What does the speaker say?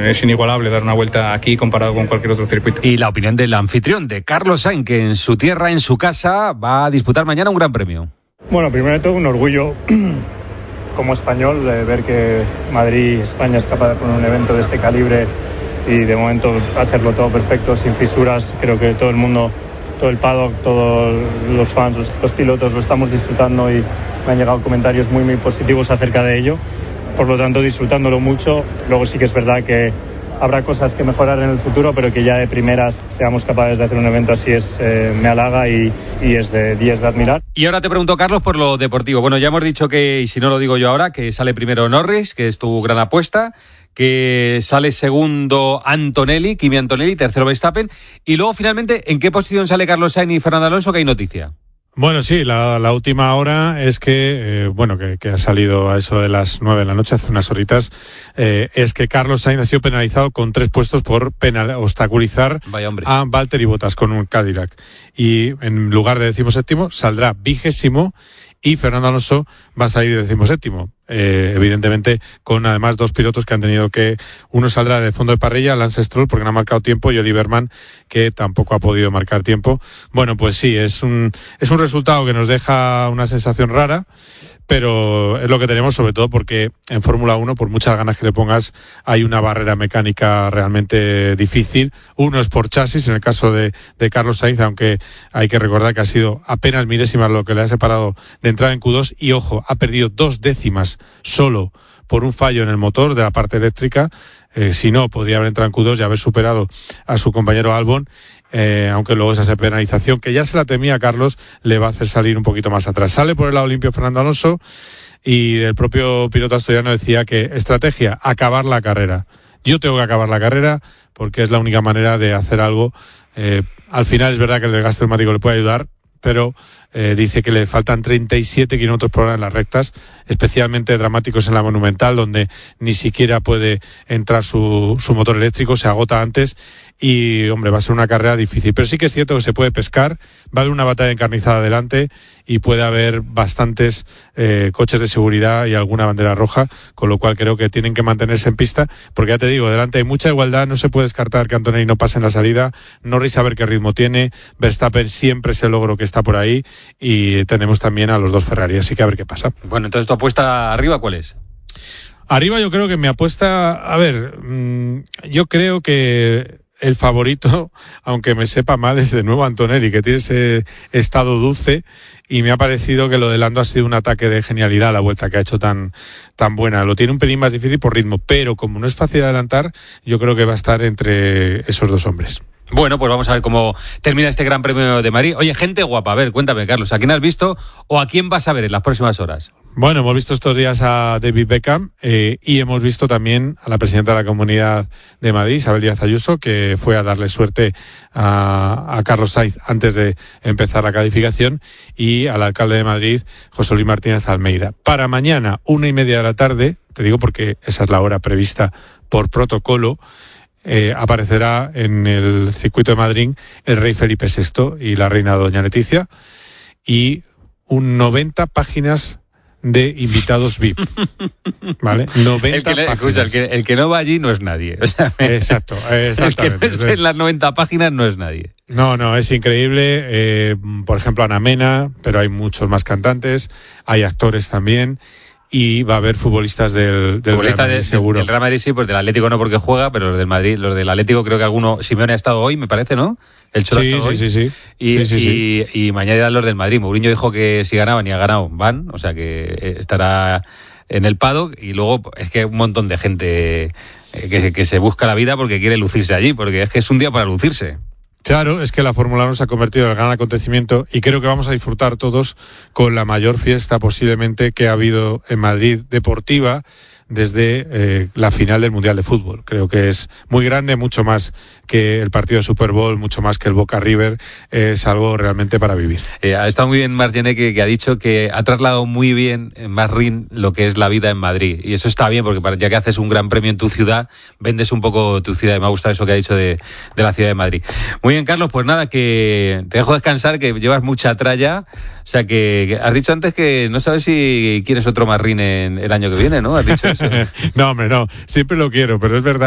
es inigualable dar una vuelta aquí comparado con cualquier otro circuito. Y la opinión del anfitrión, de Carlos Sainz, que en su tierra, en su casa, va a disputar mañana un gran premio. Bueno, primero de todo un orgullo como español de ver que Madrid, España es capaz de poner un evento de este calibre y de momento hacerlo todo perfecto, sin fisuras. Creo que todo el mundo, todo el paddock, todos los fans, los pilotos lo estamos disfrutando y me han llegado comentarios muy positivos acerca de ello. Por lo tanto, disfrutándolo mucho. Luego sí que es verdad que habrá cosas que mejorar en el futuro, pero que ya de primeras seamos capaces de hacer un evento así me halaga y es de 10 de admirar. Y ahora te pregunto, Carlos, por lo deportivo. Bueno, ya hemos dicho que, y si no lo digo yo ahora, que sale primero Norris, que es tu gran apuesta, que sale segundo Kimi Antonelli, tercero Verstappen, y luego finalmente, ¿en qué posición sale Carlos Sainz y Fernando Alonso, que hay noticia? Bueno, sí, la última hora es que, que ha salido a eso de las 9 de la noche, hace unas horitas, es que Carlos Sainz ha sido penalizado con 3 puestos por obstaculizar a Valtteri Bottas con un Cadillac. Y en lugar de 17º saldrá 20º y Fernando Alonso va a salir 17º. Evidentemente con además 2 pilotos que han tenido que, uno saldrá de fondo de parrilla, Lance Stroll, porque no ha marcado tiempo, y Oliver Mann, que tampoco ha podido marcar tiempo. Bueno, pues sí, es un resultado que nos deja una sensación rara, pero es lo que tenemos, sobre todo porque en Fórmula 1, por muchas ganas que le pongas, hay una barrera mecánica realmente difícil. Uno es por chasis, en el caso de Carlos Sainz, aunque hay que recordar que ha sido apenas milésimas lo que le ha separado de entrar en Q2, y ojo, ha perdido 2 décimas solo por un fallo en el motor de la parte eléctrica. Si no, podría haber entrado en Q2 y haber superado a su compañero Albon, aunque luego esa penalización, que ya se la temía Carlos, le va a hacer salir un poquito más atrás. Sale por el lado limpio Fernando Alonso, y el propio piloto asturiano decía que estrategia, acabar la carrera. Yo tengo que acabar la carrera porque es la única manera de hacer algo. Al final es verdad que el desgaste neumático le puede ayudar, pero dice que le faltan 37 kilómetros por hora en las rectas, especialmente dramáticos en la Monumental, donde ni siquiera puede entrar su motor eléctrico, se agota antes, y hombre, va a ser una carrera difícil. Pero sí que es cierto que se puede pescar, va a haber una batalla encarnizada adelante y puede haber bastantes coches de seguridad y alguna bandera roja, con lo cual creo que tienen que mantenerse en pista, porque ya te digo, delante hay mucha igualdad, no se puede descartar que Antonelli no pase en la salida, Norris a ver qué ritmo tiene, Verstappen siempre es el logro que está por ahí, y tenemos también a los 2 Ferrari, así que a ver qué pasa. Bueno, entonces tu apuesta arriba, ¿cuál es? Arriba yo creo que mi apuesta, yo creo que el favorito, aunque me sepa mal, es de nuevo Antonelli, que tiene ese estado dulce, y me ha parecido que lo de Lando ha sido un ataque de genialidad, la vuelta que ha hecho tan buena. Lo tiene un pelín más difícil por ritmo, pero como no es fácil adelantar, yo creo que va a estar entre esos 2 hombres. Bueno, pues vamos a ver cómo termina este Gran Premio de Madrid. Oye, gente guapa, a ver, cuéntame, Carlos, ¿a quién has visto o a quién vas a ver en las próximas horas? Bueno, hemos visto estos días a David Beckham y hemos visto también a la presidenta de la Comunidad de Madrid, Isabel Díaz Ayuso, que fue a darle suerte a Carlos Sainz antes de empezar la calificación, y al alcalde de Madrid, José Luis Martínez Almeida. Para mañana, 1:30 de la tarde, te digo porque esa es la hora prevista por protocolo, aparecerá en el circuito de Madrid el rey Felipe VI y la reina doña Leticia, y 90 páginas de invitados VIP, ¿vale? 90 páginas. Escucha, el que no va allí no es nadie. O sea, exacto, exactamente. El que no esté en las 90 páginas no es nadie. No, es increíble. Por ejemplo, Ana Mena, pero hay muchos más cantantes, hay actores también. Y va a haber futbolistas del Real Madrid, seguro. Del Real Madrid sí, pues del Atlético no porque juega, pero los del Madrid, los del Atlético creo que alguno, Simeone ha estado hoy, me parece, ¿no? El Cholo ha estado hoy. Sí. Y mañana irán los del Madrid. Mourinho dijo que si ganaban y ha ganado, van, o sea que estará en el paddock, y luego es que un montón de gente que se busca la vida porque quiere lucirse allí, porque es que es un día para lucirse. Claro, es que la Fórmula 1 se ha convertido en el gran acontecimiento, y creo que vamos a disfrutar todos con la mayor fiesta posiblemente que ha habido en Madrid deportiva desde la final del Mundial de Fútbol. Creo que es muy grande, mucho más que el partido de Super Bowl, mucho más que el Boca River, es algo realmente para vivir. Ha estado muy bien Marc Gené, que ha dicho que ha trasladado muy bien en Marc Rin lo que es la vida en Madrid, y eso está bien porque ya que haces un gran premio en tu ciudad, vendes un poco tu ciudad, y me ha gustado eso que ha dicho de la ciudad de Madrid. Muy bien, Carlos, pues nada, que te dejo descansar, que llevas mucha tralla, o sea que has dicho antes que no sabes si quieres otro Marc Rin en el año que viene, ¿no? Has dicho eso. No, hombre, no, siempre lo quiero, pero es verdad